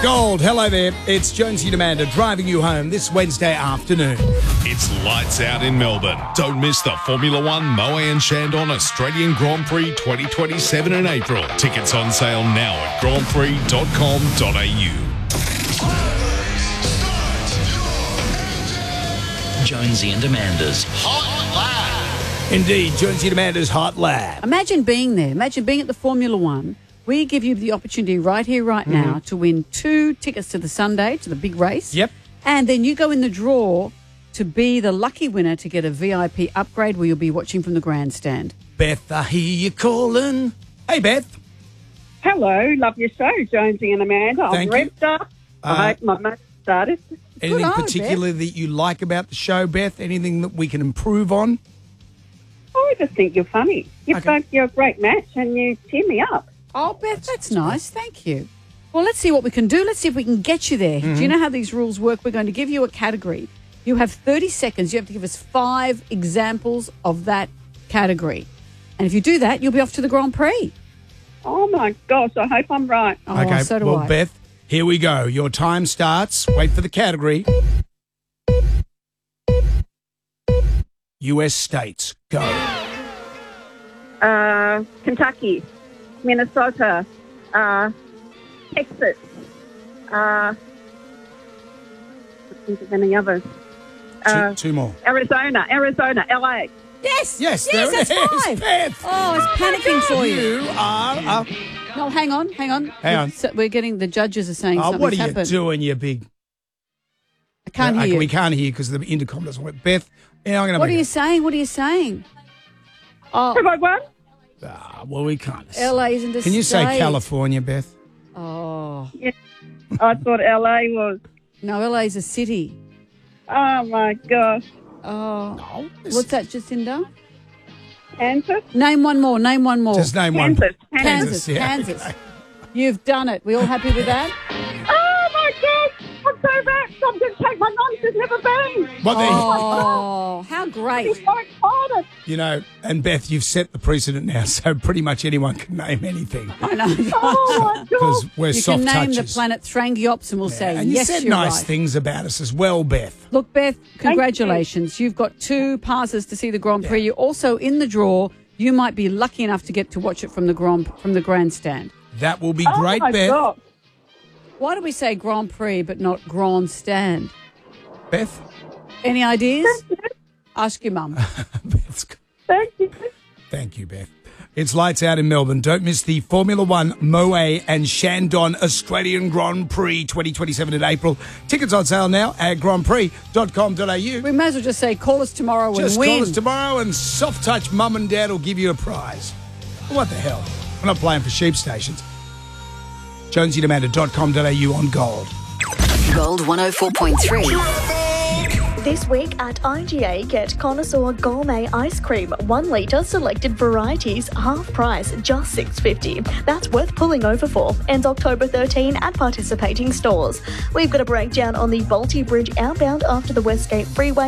Gold, hello there. It's Jonesy and Amanda driving you home this Wednesday afternoon. It's lights out in Melbourne. Don't miss the Formula One Moe and Chandon Australian Grand Prix 2027 in April. Tickets on sale now at grandprix.com.au. Jonesy and Amanda's Hot Lap. Indeed, Jonesy and Amanda's Hot Lab. Imagine being there. Imagine being at the Formula One. We give you the opportunity right here, right now, to win 2 tickets to the Sunday, to the big race. Yep. And then you go in the draw to be the lucky winner to get a VIP upgrade where you'll be watching from the grandstand. Beth, I hear you calling. Hey, Beth. Hello, love your show, Jonesy and Amanda. I'm Thank you. revved up. I hope my mate started. Anything on, particular that you like about the show, Beth? Anything that we can improve on? I just think you're funny. Okay. You're a great match and you cheer me up. Oh, Beth, that's nice. Thank you. Well, let's see what we can do. Let's see if we can get you there. Do you know how these rules work? We're going to give you a category. You have 30 seconds. You have to give us 5 examples of that category. And if you do that, you'll be off to the Grand Prix. Oh, my gosh, I hope I'm right. Oh, Okay, so do well, I. Beth, here we go. Your time starts. Wait for the category. U.S. states. Go. Kentucky, Minnesota, Texas. I think of any others. Two more. Arizona, LA. Yes. Yes, there that's it is, 5. Beth. Oh, I was panicking for you. You are... No, hang on. Hang on. So we're getting, the judges are saying Oh, something's what are you happened. doing, you big... I can't hear you. We can't hear you because the intercom doesn't work. Beth, yeah, I'm going to... What are you saying? What are you saying? Oh, Have I won? Well, we can't. LA isn't a Can you say state. California, Beth? Oh, Yeah. I thought LA was. no, LA is a city. Oh, my gosh. Oh, No. what's that, Jacinda? Kansas? Name one more. Just name one. Kansas. Kansas. yeah, Kansas. okay. You've done it. We all happy with that? Oh, my gosh. I'm so vexed. I'm going to take my mum. She's never been. What the... Oh, how I'm great. so excited. You know, and Beth, you've set the precedent now, so pretty much anyone can name anything. I know. Oh, my Because gosh. we're You soft can name touches. the planet Thrangiops and we'll say, And you yes, said you're nice right. things about us as well, Beth. Look, Beth, congratulations. You've got 2 passes to see the Grand Prix. You're also in the draw. You might be lucky enough to get to watch it from the grandstand. That will be Oh, great, my Beth. gosh. Why do we say Grand Prix but not grandstand? Beth? Any ideas? Ask your mum. Beth's good. Thank you. Thank you, Beth. It's lights out in Melbourne. Don't miss the Formula One Moe and Chandon Australian Grand Prix 2027 in April. Tickets on sale now at grandprix.com.au. We may as well just say call us tomorrow Just and win. call us tomorrow and soft touch mum and dad will give you a prize. What the hell? We're not playing for sheep stations. JonesyDemanda.com.au on Gold. Gold 104.3. This week at IGA, get Connoisseur Gourmet Ice Cream, 1 litre, selected varieties, half price, just $6.50. That's worth pulling over for. Ends October 13 at participating stores. We've got a breakdown on the Balti Bridge outbound after the Westgate Freeway.